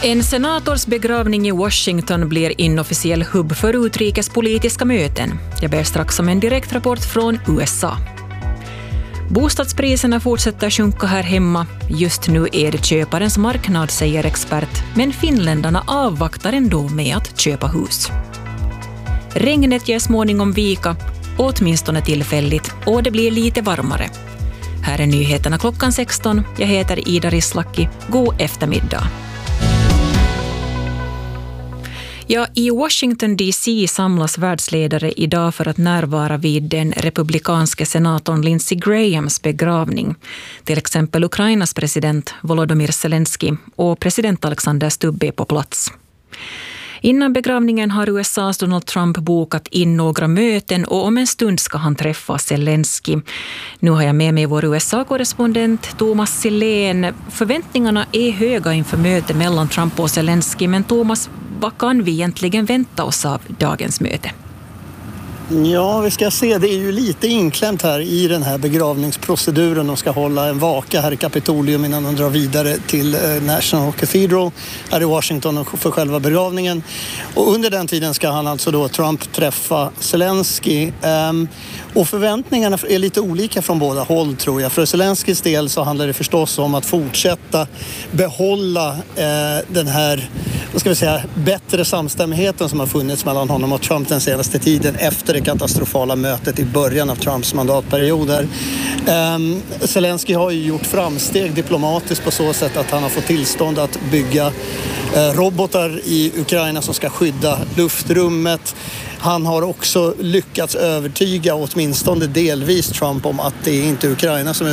En senators begravning i Washington blir inofficiell hubb för utrikespolitiska möten. Jag ber strax om en direktrapport från USA. Bostadspriserna fortsätter sjunka här hemma. Just nu är det köparens marknad, säger expert. Men finländarna avvaktar ändå med att köpa hus. Regnet ger småningom vika, åtminstone tillfälligt, och det blir lite varmare. Här är nyheterna klockan 16. Jag heter Ida Rislaki. God eftermiddag. Ja, i Washington DC samlas världsledare idag för att närvara vid den republikanske senatorn Lindsey Grahams begravning. Till exempel Ukrainas president Volodymyr Zelensky och president Alexander Stubb är på plats. Innan begravningen har USAs Donald Trump bokat in några möten och om en stund ska han träffa Zelensky. Nu har jag med mig vår USA-korrespondent Thomas Silén. Förväntningarna är höga inför mötet mellan Trump och Zelensky, men Thomas, vad kan vi egentligen vänta oss av dagens möte? Ja, vi ska se. Det är ju lite inklämt här i den här begravningsproceduren och ska hålla en vaka här i Kapitolium innan de drar vidare till National Cathedral här i Washington för själva begravningen. Och under den tiden ska han alltså då, Trump, träffa Zelensky. Och förväntningarna är lite olika från båda håll, tror jag. För Zelenskys del så handlar det förstås om att fortsätta behålla den här, vad ska vi säga, bättre samstämmigheten som har funnits mellan honom och Trump den senaste tiden efter det katastrofala mötet i början av Trumps mandatperioder. Zelensky har ju gjort framsteg diplomatiskt på så sätt att han har fått tillstånd att bygga robotar i Ukraina som ska skydda luftrummet. Han har också lyckats övertyga åtminstone delvis Trump om att det är inte Ukraina som är